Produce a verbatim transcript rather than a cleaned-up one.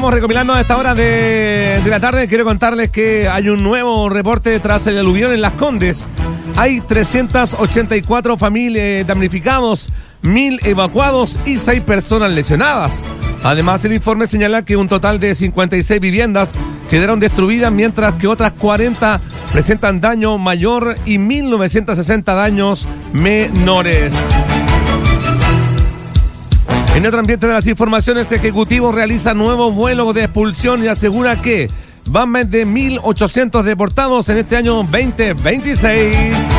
estamos recopilando a esta hora de, de la tarde. Quiero contarles que hay un nuevo reporte tras el aluvión en Las Condes. Hay trescientas ochenta y cuatro familias damnificados, mil evacuados y seis personas lesionadas. Además, el informe señala que un total de cincuenta y seis viviendas quedaron destruidas, mientras que otras cuarenta presentan daño mayor y mil novecientos sesenta daños menores. En otro ambiente de las informaciones, Ejecutivo realiza nuevo vuelo de expulsión y asegura que van más de mil ochocientos deportados en este año veinte veintiséis.